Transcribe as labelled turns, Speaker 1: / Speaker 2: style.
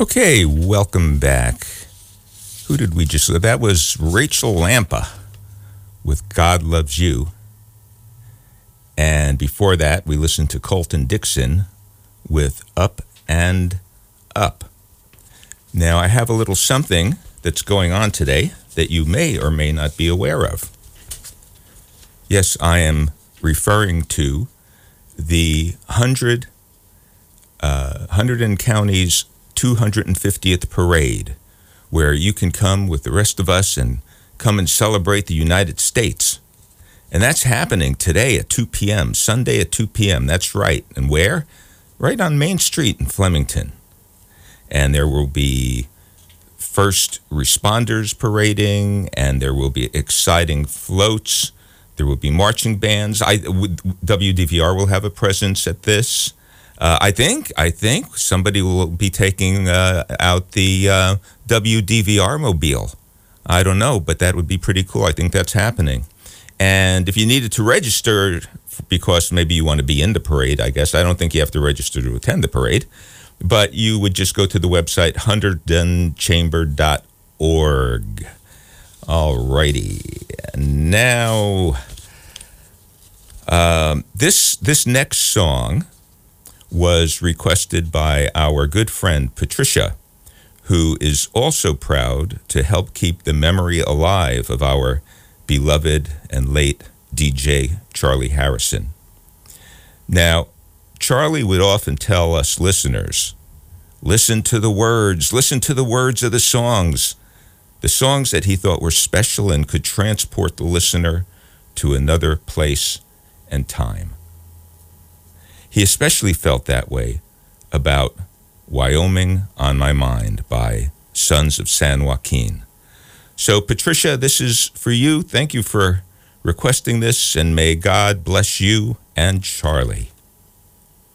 Speaker 1: Okay, welcome back. Who did we just... That was Rachel Lampa with God Loves You. And before that, we listened to Colton Dixon with Up and Up. Now, I have a little something that's going on today that you may or may not be aware of. Yes, I am referring to the 100 County's 250th parade, where you can come with the rest of us and come and celebrate the United States. And that's happening today at 2 p.m., Sunday at 2 p.m. That's right. And where? Right on Main Street in Flemington. And there will be first responders parading, and there will be exciting floats. There will be marching bands. WDVR will have a presence at this. I think somebody will be taking out the WDVR mobile. I don't know, but that would be pretty cool. I think that's happening. And if you needed to register, because maybe you want to be in the parade, I guess, I don't think you have to register to attend the parade, but you would just go to the website, HunterdonChamber.org. All righty. Now, this next song was requested by our good friend Patricia, who is also proud to help keep the memory alive of our beloved and late DJ Charlie Harrison. Now, Charlie would often tell us listeners, listen to the words of the songs that he thought were special and could transport the listener to another place and time. He especially felt that way about Wyoming on My Mind by Sons of San Joaquin. So, Patricia, this is for you. Thank you for requesting this, and may God bless you and Charlie.